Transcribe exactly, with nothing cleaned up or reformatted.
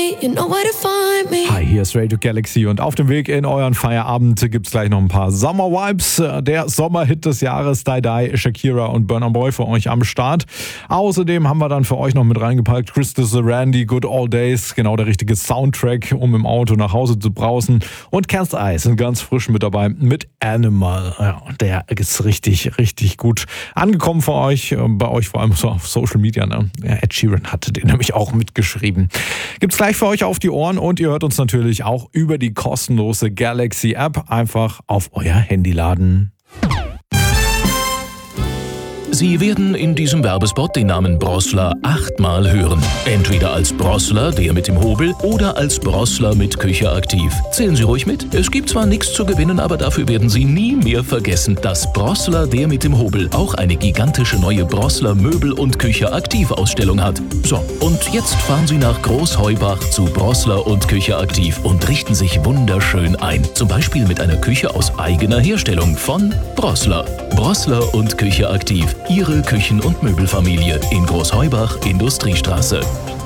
me, you know where to find me. Hi, hier ist Radio Galaxy und auf dem Weg in euren Feierabend gibt's gleich noch ein paar Sommer-Vibes. Der Sommerhit des Jahres, Die Die, Shakira und Burna Boy für euch am Start. Außerdem haben wir dann für euch noch mit reingepackt Christus the Randy, Good Old Days, genau der richtige Soundtrack, um im Auto nach Hause zu brausen. Und Cast Ice sind ganz frisch mit dabei mit Animal. Ja, der ist richtig, richtig gut angekommen für euch, bei euch vor allem so auf Social Media. Ne? Ja, Ed Sheeran hatte den nämlich auch mitgeschrieben. Gibt's gleich für euch auf die Ohren und ihr hört uns natürlich auch über die kostenlose Galaxy App. Einfach auf euer Handy laden. Sie werden in diesem Werbespot den Namen Brossler achtmal hören. Entweder als Brossler, der mit dem Hobel, oder als Brossler mit Küche aktiv. Zählen Sie ruhig mit. Es gibt zwar nichts zu gewinnen, aber dafür werden Sie nie mehr vergessen, dass Brossler, der mit dem Hobel, auch eine gigantische neue Brossler Möbel- und Küche aktiv Ausstellung hat. So, und jetzt fahren Sie nach Großheubach zu Brossler und Küche aktiv und richten sich wunderschön ein. Zum Beispiel mit einer Küche aus eigener Herstellung von Brossler. Brossler und Küche aktiv. Ihre Küchen- und Möbelfamilie in Großheubach, Industriestraße.